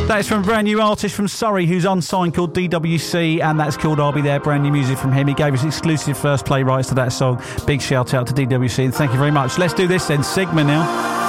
That's from a brand new artist from Surrey who's unsigned called DWC, and that's called I'll Be There. Brand new music from him. He gave us exclusive first play rights to that song. Big shout out to DWC and thank you very much. Let's do this then. Sigma now.